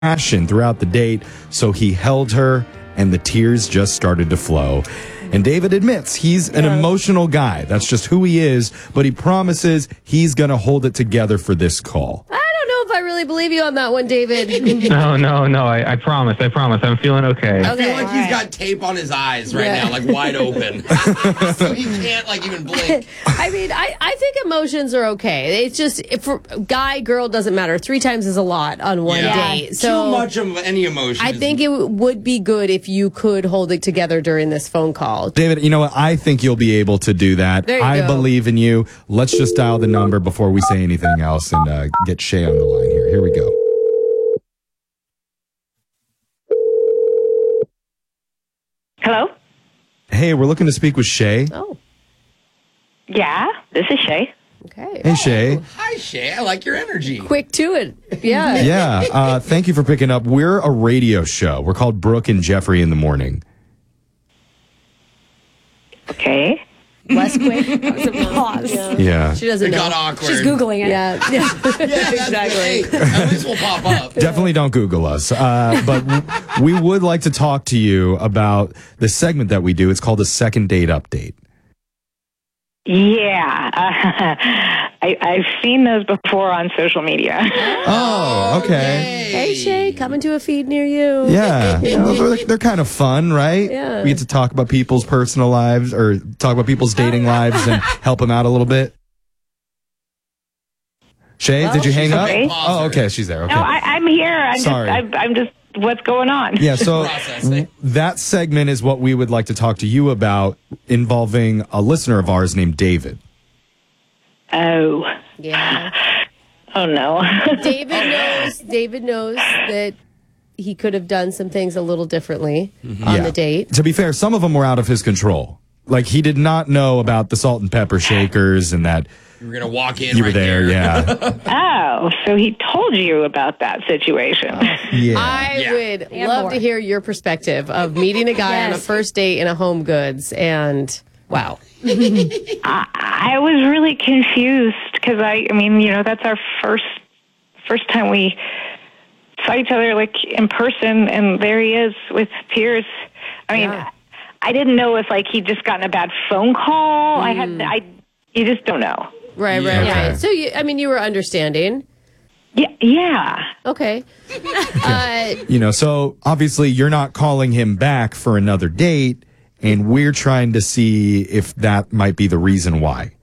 passion throughout the date, so he held her and the tears just started to flow. And David admits he's an emotional guy. That's just who he is, but he promises he's going to hold it together for this call. I don't know if I really believe you on that one, David. No. I promise. I'm feeling okay. I feel like he's got tape on his eyes right now, like wide open. So he can't like even blink. I mean, I think emotions are okay. It's just, for guy, girl, doesn't matter. 3 times is a lot on one date. So too much of any emotion. I think it would be good if you could hold it together during this phone call. David, you know what? I think you'll be able to do that. There you I go. believe in you. Let's just dial the number before we say anything else and get Shay on the line here. Here we go. Hello? Hey, we're looking to speak with Shay. Oh, Yeah, this is Shay. okay. Hey, Shay. Hi, Shay. I like your energy. Quick to it. Yeah. Yeah, thank you for picking up. We're a radio show. We're called Brooke and Jeffrey in the Morning. Okay. Less quick. That was a pause. Yeah. She doesn't It know. got awkward. She's Googling it. Yeah. Exactly. Hey, at least we'll pop up. Definitely don't Google us. But we would like to talk to you about the segment that we do. It's called a second date update. Yeah. I've seen those before on social media. Oh, okay. Hey, Shay, coming to a feed near you. Yeah. Well, they're kind of fun, right? Yeah. We get to talk about people's personal lives or talk about people's dating lives and help them out a little bit. Shay, did you hang up? okay. Oh, okay. She's there. Okay. No, I'm here. Sorry. I'm just, what's going on? Yeah, so Processing. that segment is what we would like to talk to you about, involving a listener of ours named David. Oh. Yeah. Oh, no. David knows that he could have done some things a little differently on Yeah. the date. To be fair, some of them were out of his control. Like, he did not know about the salt and pepper shakers and that You were going to walk in you were right there. Yeah. Oh, so he told you about that situation. Yeah. I would And love more. to hear your perspective of meeting a guy on a Yes. first date in a Home Goods, and wow. I was really confused because I mean, you know, that's our first time we saw each other like in person, and there he is with Piers. I mean, Yeah. I didn't know if like he'd just gotten a bad phone call. You just don't know. Right. Okay. So you were understanding. Yeah. Okay. So obviously you're not calling him back for another date, and we're trying to see if that might be the reason why.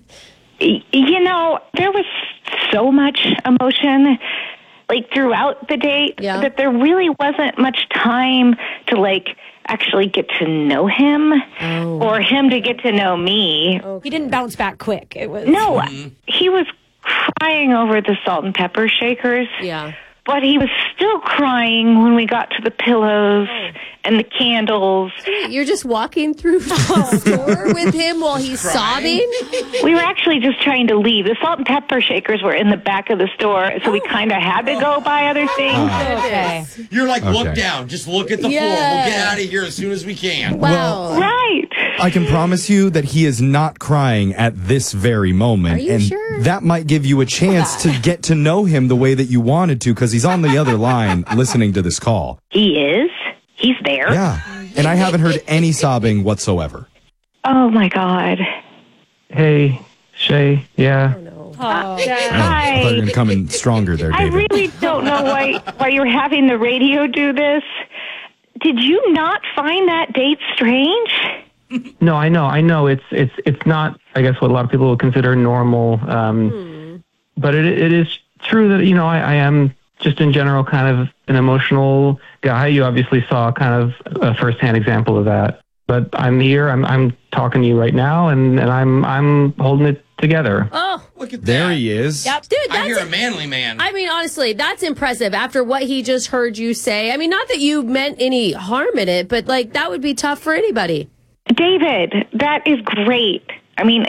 You know, there was so much emotion like throughout the date that there really wasn't much time to like actually get to know him or him to get to know me. He didn't bounce back quick. It was No, he was crying over the salt and pepper shakers. Yeah. But he was still crying when we got to the pillows and the candles. You're just walking through the store with him while he's sobbing? We were actually just trying to leave. The salt and pepper shakers were in the back of the store, so we kind of had to go buy other things. okay. You're like, look Okay. down. Just look at the floor. We'll get out of here as soon as we can. Wow. Right. I can promise you that he is not crying at this very moment. Are you and sure? that might give you a chance to get to know him the way that you wanted to, because he's on the other line listening to this call. He is. He's there. Yeah. And I haven't heard any sobbing whatsoever. Oh, my God. Hey, Shay. Yeah. Oh, I thought you were going to come in stronger there, I David. really don't know why you're having the radio do this. Did you not find that date strange? No, I know. It's not, I guess, what a lot of people would consider normal. But it is true that, I am just in general kind of an emotional guy. You obviously saw kind of a firsthand example of that. But I'm here. I'm talking to you right now, and I'm holding it together. Oh, Look at There that. he is. dude, that's I hear a manly man. I mean, honestly, that's impressive after what he just heard you say. I mean, not that you meant any harm in it, but like that would be tough for anybody. David, that is great. I mean,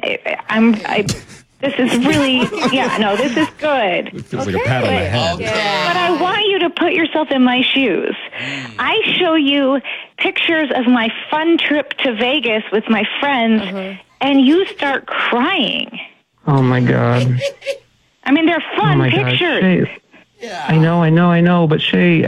this is really, this is good. It feels like a pat on the head. Okay. But I want you to put yourself in my shoes. I show you pictures of my fun trip to Vegas with my friends, and you start crying. Oh, my God. I mean, they're Oh, fun my God. pictures. Shay, Yeah. I know. But Shay,